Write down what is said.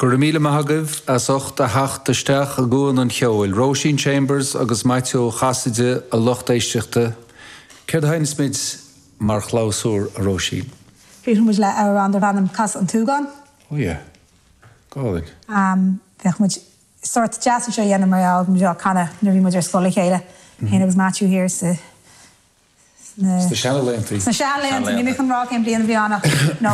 Gurmíle Mahagov as 8 steach a gún an cheoil. Roisin Chambers agus Matthew Chasside a lochtéisteachta. Céir hain smid mar chlásúr a Roisin. Bhí muid le an bhanam cas an túgan. Oh yeah. Gálig. Bheith muid sort jazz seo dhéanam mar eall muid canna na bhí muid ar scola chéile. Héana agus Matthew here sa Sna Shannon Lentry. Sna Shannon Lentry, ní mé chun rá céim bliana bhí anna.